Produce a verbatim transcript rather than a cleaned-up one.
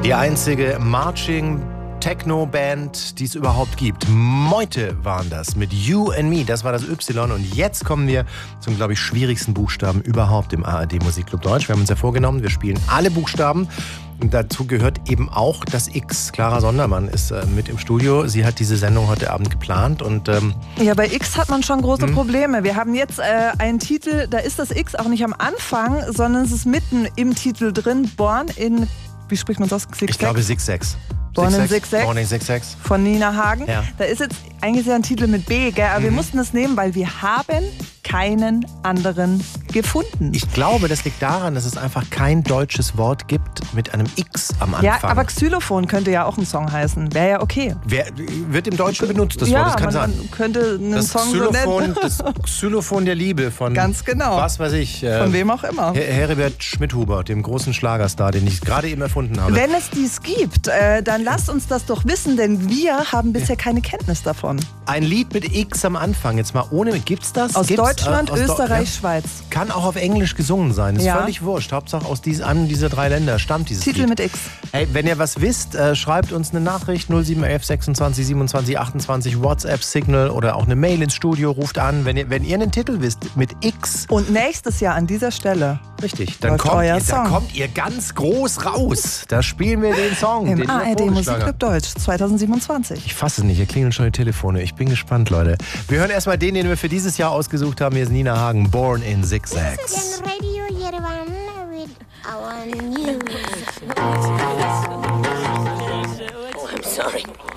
Die einzige Marching Techno-Band, die es überhaupt gibt. Meute waren das mit You and Me. Das war das Y. Und jetzt kommen wir zum, glaube ich, schwierigsten Buchstaben überhaupt im A R D Musikclub Deutsch. Wir haben uns ja vorgenommen, wir spielen alle Buchstaben. Und dazu gehört eben auch das X. Clara Sondermann ist äh, mit im Studio. Sie hat diese Sendung heute Abend geplant. Und, ähm ja, bei X hat man schon große hm. Probleme. Wir haben jetzt äh, einen Titel, da ist das X auch nicht am Anfang, sondern es ist mitten im Titel drin. Born in, wie spricht man das? Ich glaube sechs sechs. Born in sechs sechs. Born in sechs sechs. Von Nina Hagen. Ja. Da ist jetzt eigentlich ja ein Titel mit B, gell? Aber mhm. wir mussten das nehmen, weil wir haben keinen anderen gefunden. Ich glaube, das liegt daran, dass es einfach kein deutsches Wort gibt mit einem X am Anfang. Ja, aber Xylophon könnte ja auch ein Song heißen. Wäre ja okay. Wer, wird im Deutschen benutzt, das ja, Wort. Das kann man, sein. Man könnte einen das Song Xylophon, so nennen. Das Xylophon der Liebe von ganz genau. Was weiß ich. Äh, von wem auch immer. Her- Heribert Schmidhuber, dem großen Schlagerstar, den ich gerade eben erfunden habe. Wenn es dies gibt, äh, dann lasst uns das doch wissen, denn wir haben bisher ja. keine Kenntnis davon. Ein Lied mit X am Anfang, jetzt mal ohne, gibt's das? Aus gibt's, Deutschland, äh, aus Österreich, Do- ja. Schweiz. Kann auch auf Englisch gesungen sein, ist ja. völlig wurscht. Hauptsache aus dies, einem dieser drei Länder stammt dieses Titel Lied. mit X. Hey, wenn ihr was wisst, äh, schreibt uns eine Nachricht null sieben elf sechsundzwanzig siebenundzwanzig achtundzwanzig, WhatsApp, Signal oder auch eine Mail ins Studio, ruft an, wenn ihr, wenn ihr einen Titel wisst mit X. Und nächstes Jahr an dieser Stelle. Richtig, dann kommt ihr, da kommt ihr ganz groß raus. Da spielen wir den Song. Im den A R D Musikclub Deutsch zweitausendsiebenundzwanzig. Ich fasse es nicht, hier klingeln schon die Telefone. Ich bin gespannt, Leute. Wir hören erstmal den, den wir für dieses Jahr ausgesucht haben. Hier ist Nina Hagen, Born in sechs sechs. Radio Yerevan with our news. Oh, I'm sorry.